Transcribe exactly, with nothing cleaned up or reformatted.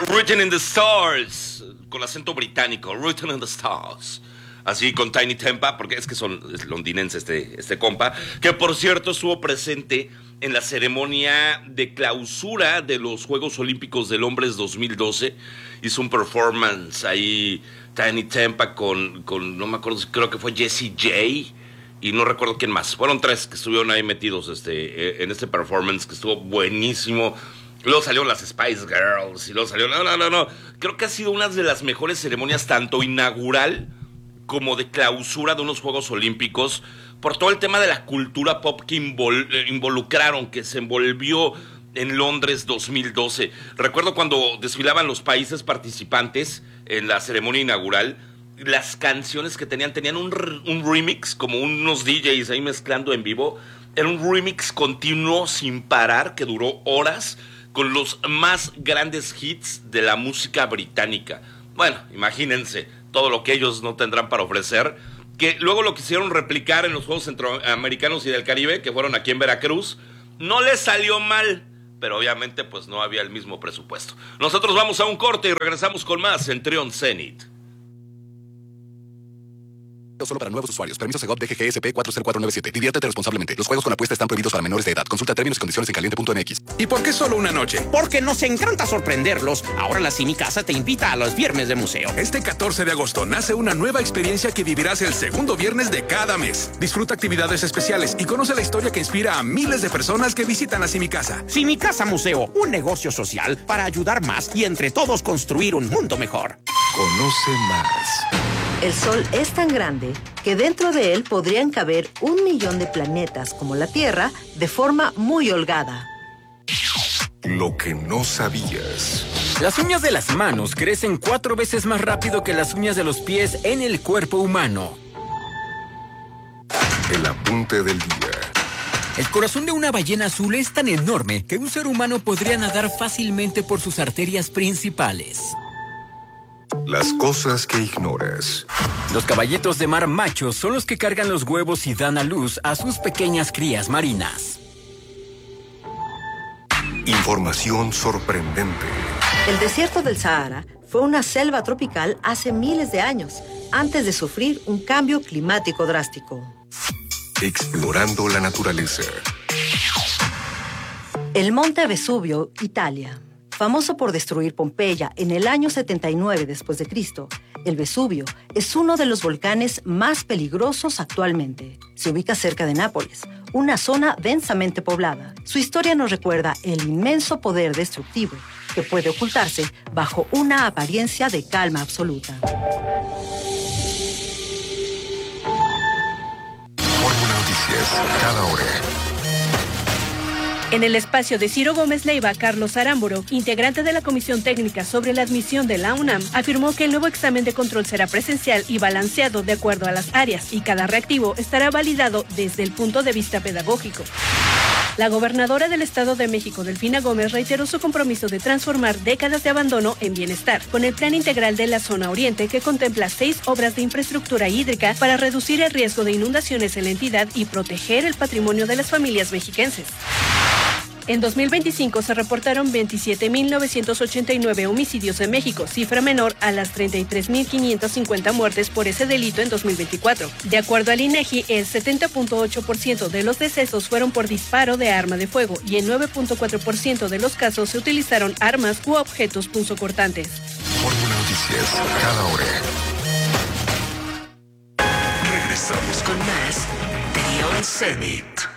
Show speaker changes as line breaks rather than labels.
Written in the Stars, con acento británico, Written in the Stars. Así con Tiny Tempa, porque es que son es londinense este, este compa, que por cierto estuvo presente en la ceremonia de clausura de los Juegos Olímpicos del Hombres dos mil doce. Hizo un performance ahí, Tiny Tempa, con, con no me acuerdo, creo que fue Jessie J, y no recuerdo quién más. Fueron tres que estuvieron ahí metidos este, en este performance, que estuvo buenísimo. Luego salieron las Spice Girls, y luego salió... No, no, no, no. Creo que ha sido una de las mejores ceremonias, tanto inaugural como de clausura de unos Juegos Olímpicos, por todo el tema de la cultura pop que invol- involucraron, que se envolvió en Londres dos mil doce. Recuerdo cuando desfilaban los países participantes en la ceremonia inaugural, las canciones que tenían, tenían un, un remix, como unos D Js ahí mezclando en vivo. Era un remix continuo, sin parar, que duró horas, con los más grandes hits de la música británica. Bueno, imagínense todo lo que ellos no tendrán para ofrecer, que luego lo quisieron replicar en los Juegos Centroamericanos y del Caribe, que fueron aquí en Veracruz. No les salió mal, pero obviamente pues no había el mismo presupuesto. Nosotros vamos a un corte y regresamos con más en Trion Zenit.
Solo para nuevos usuarios. Permiso Segov D G G S P cuatro cero cuatro nueve siete. Diviértete responsablemente. Los juegos con apuesta están prohibidos para menores de edad. Consulta términos y condiciones en caliente punto m x.
¿Y por qué solo una noche?
Porque nos encanta sorprenderlos. Ahora la Simi Casa te invita a los viernes de museo.
Este catorce de agosto nace una nueva experiencia que vivirás el segundo viernes de cada mes. Disfruta actividades especiales y conoce la historia que inspira a miles de personas que visitan la Simi Casa.
Simi Casa Museo, un negocio social para ayudar más y entre todos construir un mundo mejor.
Conoce más.
El Sol es tan grande que dentro de él podrían caber un millón de planetas como la Tierra de forma muy holgada.
Lo que no sabías.
Las uñas de las manos crecen cuatro veces más rápido que las uñas de los pies en el cuerpo humano.
El apunte del día.
El corazón de una ballena azul es tan enorme que un ser humano podría nadar fácilmente por sus arterias principales.
Las cosas que ignoras.
Los caballitos de mar machos son los que cargan los huevos y dan a luz a sus pequeñas crías marinas.
Información sorprendente.
El desierto del Sahara fue una selva tropical hace miles de años, antes de sufrir un cambio climático drástico.
Explorando la naturaleza.
El monte Vesubio, Italia. Famoso por destruir Pompeya en el año setenta y nueve después de Cristo, el Vesubio es uno de los volcanes más peligrosos actualmente. Se ubica cerca de Nápoles, una zona densamente poblada. Su historia nos recuerda el inmenso poder destructivo que puede ocultarse bajo una apariencia de calma absoluta.
Fórmula Noticias, cada hora.
En el espacio de Ciro Gómez Leiva, Carlos Arámburo, integrante de la Comisión Técnica sobre la admisión de la UNAM, afirmó que el nuevo examen de control será presencial y balanceado de acuerdo a las áreas y cada reactivo estará validado desde el punto de vista pedagógico. La gobernadora del Estado de México, Delfina Gómez, reiteró su compromiso de transformar décadas de abandono en bienestar, con el Plan Integral de la Zona Oriente, que contempla seis obras de infraestructura hídrica para reducir el riesgo de inundaciones en la entidad y proteger el patrimonio de las familias mexiquenses. En dos mil veinticinco se reportaron veintisiete mil novecientos ochenta y nueve homicidios en México, cifra menor a las treinta y tres mil quinientas cincuenta muertes por ese delito en dos mil veinticuatro. De acuerdo al INEGI, el setenta punto ocho por ciento de los decesos fueron por disparo de arma de fuego y en nueve punto cuatro por ciento de los casos se utilizaron armas u objetos punzocortantes.
Fórmula Noticias, cada hora.
Regresamos con más Trion Zenit.